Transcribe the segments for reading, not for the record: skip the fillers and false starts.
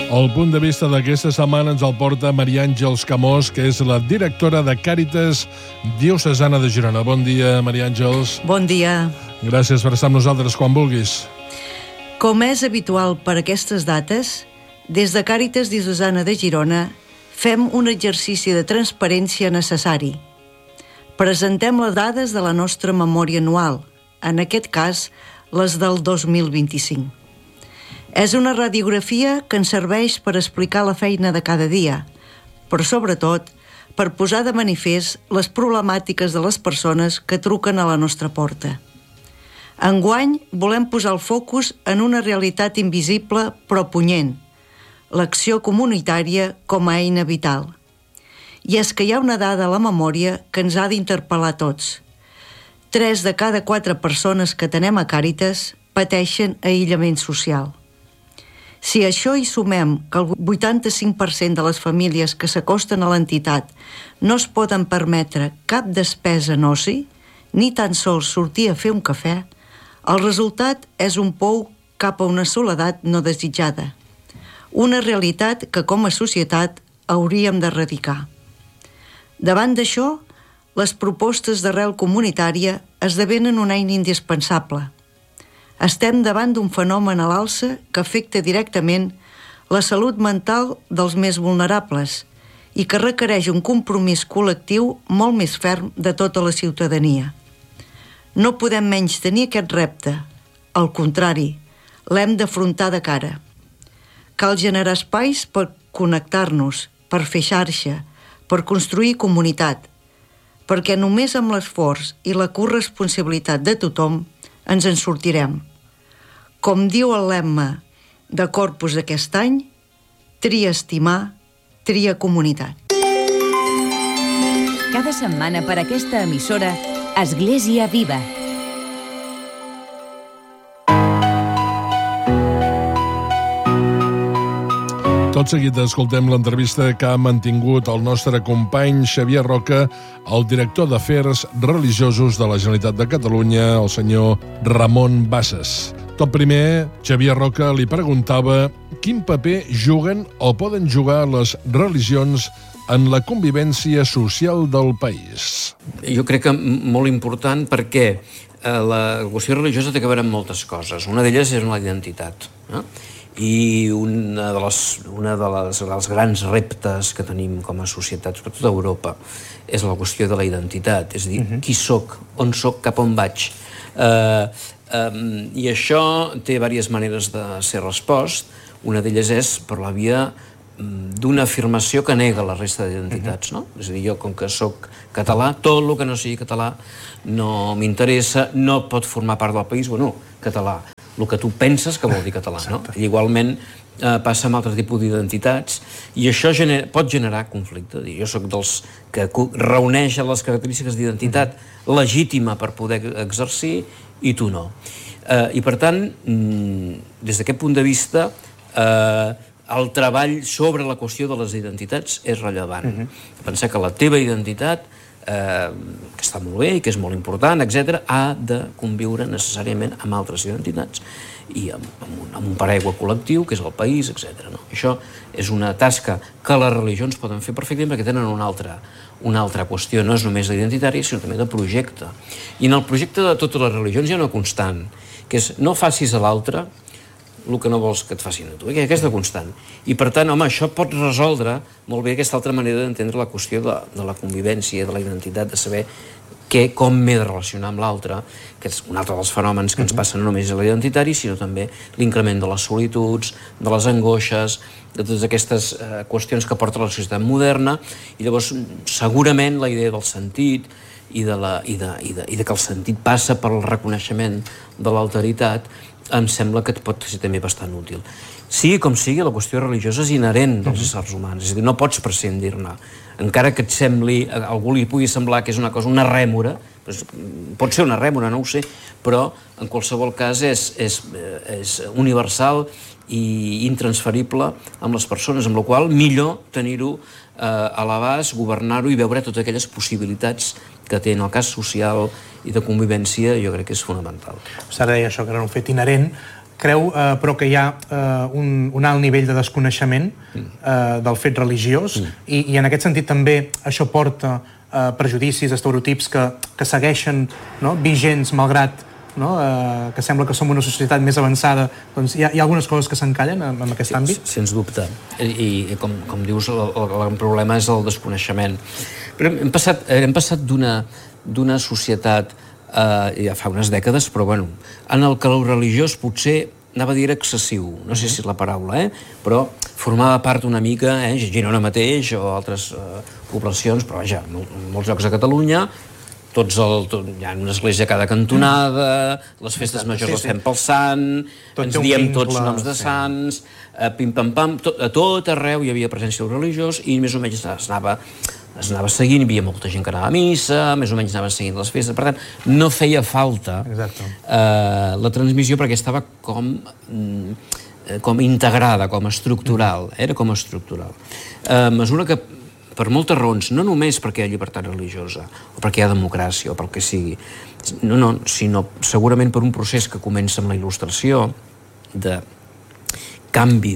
El punt de vista d'aquesta setmana ens el porta Maria Àngels Camós, que és la directora de Càritas Diocesana de Girona. Bon dia, Maria Àngels. Bon dia. Gràcies per estar amb nosaltres quan vulguis. Com és habitual per aquestes dates, des de Càritas Diocesana de Girona fem un exercici de transparència necessari. Presentem les dades de la nostra memòria anual, en aquest cas, les del 2025. És una radiografia que ens serveix per explicar la feina de cada dia, però sobretot per posar de manifest les problemàtiques de les persones que truquen a la nostra porta. Enguany volem posar el focus en una realitat invisible però punyent, l'acció comunitària com a eina vital. I és que hi ha una dada a la memòria que ens ha d'interpel·lar a tots. 3 de cada 4 persones que tenem a Càritas pateixen aïllament social. Si a això hi sumem que el 85% de les famílies que s'acosten a l'entitat no es poden permetre cap despesa en oci, ni tan sols sortir a fer un cafè, el resultat és un pou cap a una soledat no desitjada. Una realitat que com a societat hauríem d'erradicar. Davant d'això, les propostes d'arrel comunitària esdevenen una eina indispensable. Estem davant d'un fenomen a l'alça que afecta directament la salut mental dels més vulnerables i que requereix un compromís col·lectiu molt més ferm de tota la ciutadania. No podem menystenir aquest repte. Al contrari, l'hem d'afrontar de cara. Cal generar espais per connectar-nos, per fer xarxa, per construir comunitat, perquè només amb l'esforç i la corresponsabilitat de tothom ens en sortirem. Com diu el lema de Corpus d'aquest any, tria estimar, tria comunitat. Cada setmana per aquesta emissora, Església Viva. Tot seguit escoltem l'entrevista que ha mantingut el nostre company Xavier Roca, el director d'Afers Religiosos de la Generalitat de Catalunya, el senyor Ramon Bassas. Tot primer, Xavier Roca li preguntava quin paper juguen o poden jugar les religions en la convivència social del país. Jo crec que molt important perquè la qüestió religiosa té a veure amb moltes coses. Una d'elles és la identitat. I una dels grans reptes que tenim com a societat, sobretot a Europa, és la qüestió de la identitat. És a dir, qui soc, on soc, cap on vaig. I això té diverses maneres de ser respost. Una d'elles és per la via d'una afirmació que nega la resta d'identitats, no? És a dir, jo com que soc català, tot el que no sigui català no m'interessa, no pot formar part del país, bueno, català, el que tu penses que vol dir català, no? I igualment passa amb altres tipus d'identitats i això pot generar conflicte. Jo soc dels que reuneix les característiques d'identitat legítima per poder exercir i tu no. I per tant, des d'aquest punt de vista, el treball sobre la qüestió de les identitats és rellevant. Pensar que la teva identitat, que està molt bé i que és molt important, etc., ha de conviure necessàriament amb altres identitats i amb un paraigua col·lectiu, que és el país, etc. Això és una tasca que les religions poden fer perfectament perquè tenen una altra qüestió, no és només identitària, sinó també de projecte. I en el projecte de totes les religions hi ha una constant, que és no facis a l'altre el que no vols que et facin a tu, aquesta constant. I per tant, home, això pot resoldre molt bé aquesta altra manera d'entendre la qüestió de la convivència, de la identitat, de saber com m'he de relacionar amb l'altre, que és un altre dels fenòmens que ens passen no només a l'identitari, sinó també l'increment de les solituds, de les angoixes, de totes aquestes qüestions que porta la societat moderna, i llavors segurament la idea del sentit i de que el sentit passa pel reconeixement de l'alteritat em sembla que pot ser també bastant útil. Sigui com sigui, la qüestió religiosa és inherent dels éssers humans, és a dir, no pots prescindir-ne. Encara que et sembli, a algú li pugui semblar que és una cosa, una rèmora, pot ser una rèmora, no ho sé, però en qualsevol cas és universal i intransferible amb les persones, amb la qual cosa millor tenir-ho a l'abast, governar-ho i veure totes aquelles possibilitats que té en el cas social i de convivència, jo crec que és fonamental. Ara deia això, que era un fet inherent, Creu, però, que hi ha un alt nivell de desconeixement del fet religiós i en aquest sentit també això porta prejudicis, estereotips que segueixen vigents malgrat que sembla que som una societat més avançada. Doncs hi ha algunes coses que s'encallen en aquest àmbit? Sens dubte. I com dius, el problema és el desconeixement. Però hem passat d'una societat ja fa unes dècades, però bueno, en el que el religiós potser anava a dir excessiu, no sé si és la paraula, però formava part una mica, Girona mateix o altres poblacions, però vaja, en molts llocs a Catalunya, hi ha una església a cada cantonada, les festes majors les fem pel sant, ens diem tots noms de sants, pim-pam-pam, a tot arreu hi havia presència del religiós i més o menys es anava seguint, hi havia molta gent que anava a missa, més o menys anaven seguint les festes, per tant, no feia falta la transmissió perquè estava com integrada, com estructural, era com estructural. A mesura que per moltes raons, no només perquè hi ha llibertat religiosa o perquè hi ha democràcia o pel que sigui, sinó segurament per un procés que comença amb la il·lustració de canvi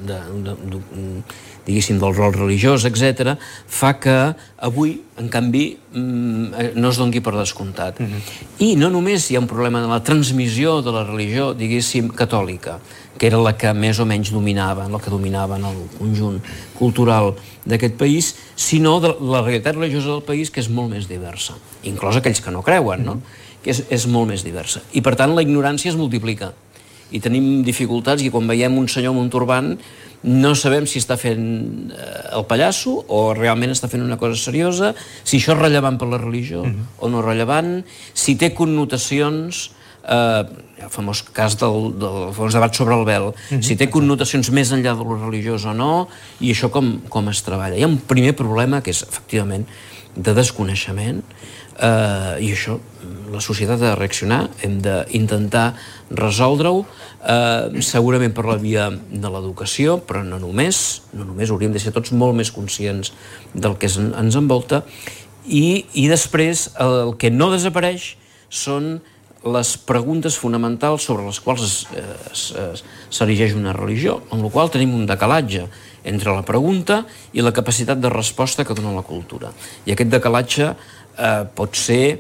diguéssim, del rol religiós, etc., fa que avui, en canvi, no es doni per descomptat. I no només hi ha un problema de la transmissió de la religió, diguéssim, catòlica, que era la que més o menys dominava, la que dominava en el conjunt cultural d'aquest país, sinó de la realitat religiosa del país, que és molt més diversa, inclòs aquells que no creuen, que és molt més diversa. I, per tant, la ignorància es multiplica. I tenim dificultats i quan veiem un senyor amb un turbant no sabem si està fent el pallasso o realment està fent una cosa seriosa, si això és rellevant per la religió o no rellevant, si té connotacions, el famós cas del famós debat sobre el vel, si té connotacions més enllà de lo religiós o no, i això com es treballa. Hi ha un primer problema que és, efectivament, de desconeixement, i això la societat ha de reaccionar, hem d'intentar resoldre-ho, segurament per la via de l'educació, però no només hauríem de ser tots molt més conscients del que ens envolta, i després el que no desapareix són les preguntes fonamentals sobre les quals s'erigeix una religió, amb la qual tenim un decalatge entre la pregunta i la capacitat de resposta que dona la cultura. I aquest decalatge pot ser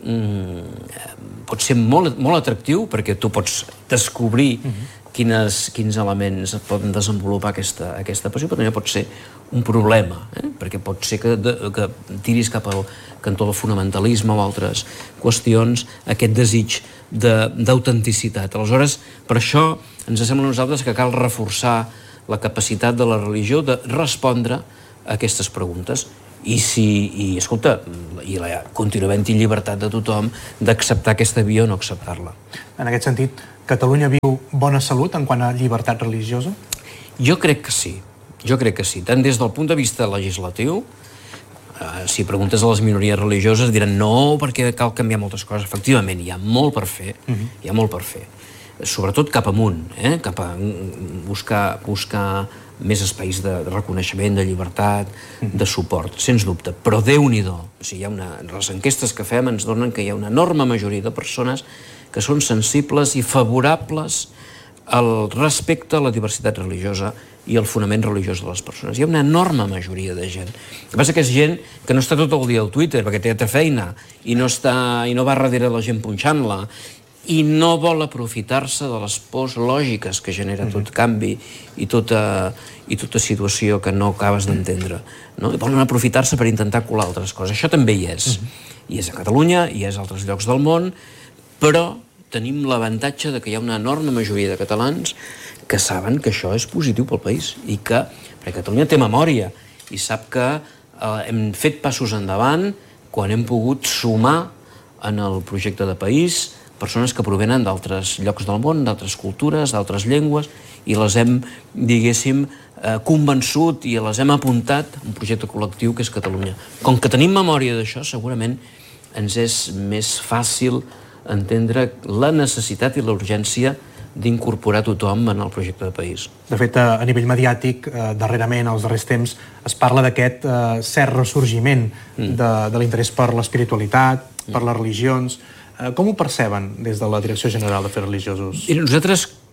molt atractiu perquè tu pots descobrir quins elements poden desenvolupar aquesta passió, però també pot ser un problema, perquè pot ser que tiris cap al cantó del fonamentalisme o altres qüestions, aquest desig d'autenticitat. Aleshores, per això ens sembla a nosaltres que cal reforçar la capacitat de la religió de respondre a aquestes preguntes. I escolta, continua havent-hi llibertat de tothom d'acceptar aquesta via o no acceptar-la. En aquest sentit, Catalunya viu bona salut en quant a llibertat religiosa? Jo crec que sí, tant des del punt de vista legislatiu. Si preguntes a les minories religioses diran no, perquè cal canviar moltes coses. Efectivament, hi ha molt per fer, sobretot cap amunt, cap a buscar més espais de reconeixement, de llibertat, de suport, sens dubte. Però Déu-n'hi-do. Les enquestes que fem ens donen que hi ha una enorme majoria de persones que són sensibles i favorables al respecte a la diversitat religiosa i al fonament religiós de les persones. Hi ha una enorme majoria de gent. El que passa que és gent que no està tot el dia al Twitter perquè té feina i no va darrere la gent punxant-la i no vol aprofitar-se de les pors lògiques que genera tot canvi i tota situació que no acabes d'entendre. Volen aprofitar-se per intentar colar altres coses. Això també hi és. I és a Catalunya, i és a altres llocs del món, però tenim l'avantatge que hi ha una enorme majoria de catalans que saben que això és positiu pel país i perquè Catalunya té memòria i sap que hem fet passos endavant quan hem pogut sumar en el projecte de país persones que provenen d'altres llocs del món, d'altres cultures, d'altres llengües, i les hem, diguéssim, convençut i les hem apuntat a un projecte col·lectiu que és Catalunya. Com que tenim memòria d'això, segurament ens és més fàcil entendre la necessitat i la urgència d'incorporar tothom en el projecte de país. De fet, a nivell mediàtic, darrerament, als darrers temps, es parla d'aquest cert ressorgiment de l'interès per l'espiritualitat, per les religions. Com ho perceben des de la Direcció General d'Afers Religiosos? Nosaltres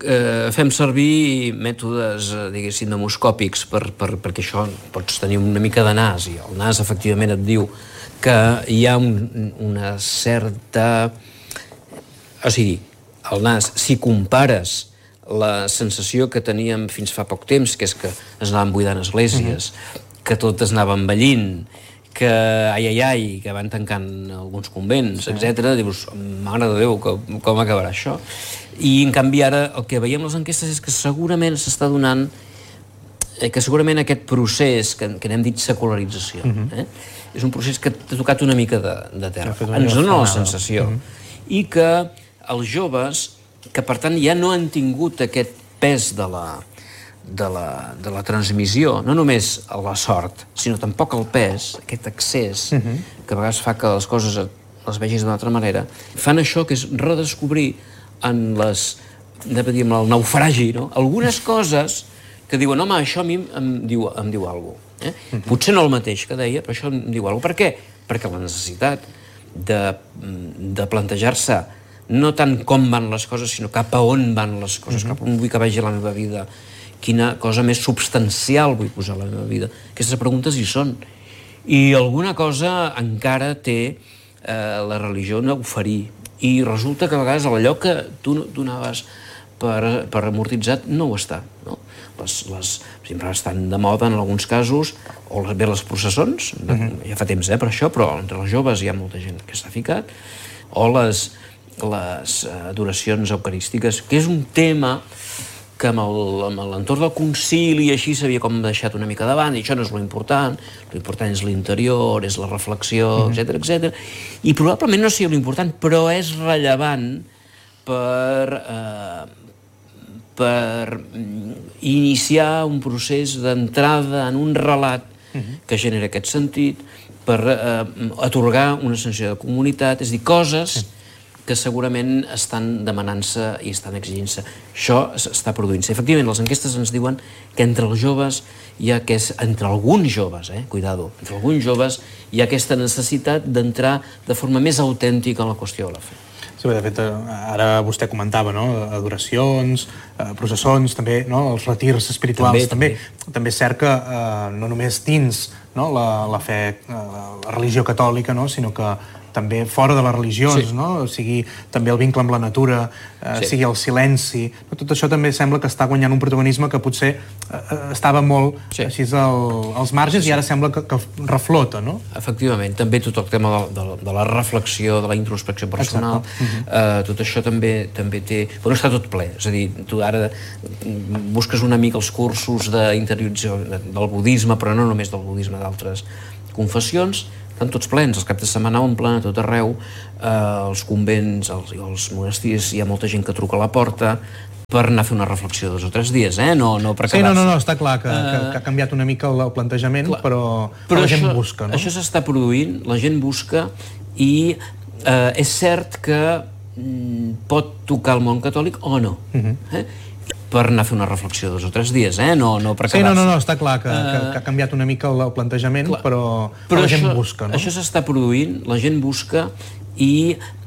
fem servir mètodes, diguéssim, demoscòpics perquè això pots tenir una mica de nas, i el nas efectivament et diu que hi ha una certa... O sigui, el nas, si compares la sensació que teníem fins fa poc temps, que és que es anaven buidant esglésies, que tot es anava envellint, que ai, que van tancant alguns convents, etc. Dius, mare de Déu, com acabarà això? I, en canvi, ara el que veiem les enquestes és que segurament s'està donant que segurament aquest procés que n'hem dit secularització, és un procés que ha tocat una mica de terra. Ens dona la sensació. I que els joves, que per tant ja no han tingut aquest pes de la transmissió, no només la sort, sinó tampoc el pes, aquest excés, que a vegades fa que les coses les vegis d'una altra manera, fan això que és redescobrir en el naufragi, no? Algunes coses que diuen, home, això a mi em diu alguna cosa. Potser no el mateix que deia, però això em diu alguna cosa. Per què? Perquè la necessitat de plantejar-se no tant com van les coses, sinó cap a on van les coses, cap on vull que vagi la meva vida, quina cosa més substancial vull posar a la meva vida. Aquestes preguntes hi són. I alguna cosa encara té la religió a oferir. I resulta que a vegades allò que tu donaves per amortitzat no ho està. No? Sempre estan de moda en alguns casos, o bé les processons, ja fa temps per això, però entre els joves hi ha molta gent que s'ha ficat, o les adoracions eucarístiques, que és un tema que amb l'entorn del concili i així s'havia com deixat una mica davant, i això no és l'important és l'interior, és la reflexió, etc. I probablement no sigui l'important, però és rellevant per iniciar un procés d'entrada en un relat que genera aquest sentit, per atorgar una sensació de comunitat, és a dir, coses que segurament estan demanant-se i estan exigint-se. Això està produint-se. Efectivament, les enquestes ens diuen que entre els joves entre alguns joves, cuidado, entre alguns joves hi ha aquesta necessitat d'entrar de forma més autèntica en la qüestió de la fe. Sí, de fet, ara vostè comentava, no?, adoracions, processons, també, no?, els retirs espirituals, també és cert que no només dins, no?, la fe, la religió catòlica, no?, sinó que també fora de les religions, no? Sigui també el vincle amb la natura, sigui el silenci. Tot això també sembla que està guanyant un protagonisme que potser estava molt així als marges i ara sembla que reflota, no? Efectivament, també tot el tema de la reflexió, de la introspecció personal, tot això també té... Però està tot ple, és a dir, tu ara busques una mica els cursos d'interiorització del budisme, però no només del budisme, d'altres confessions, estan tots plens, els caps de setmana omplen a tot arreu, els convents, els monestirs, hi ha molta gent que truca a la porta per anar a fer una reflexió 2 o 3 dies, no per quedar-se. Sí, no, està clar que ha canviat una mica el plantejament, però la gent busca, no? Això s'està produint, la gent busca, i és cert que pot tocar el món catòlic o no, per anar a fer una reflexió 2 o 3 dies, no per quedar-se. Sí, no, està clar que ha canviat una mica el plantejament, però la gent busca, no? Això s'està produint, la gent busca, i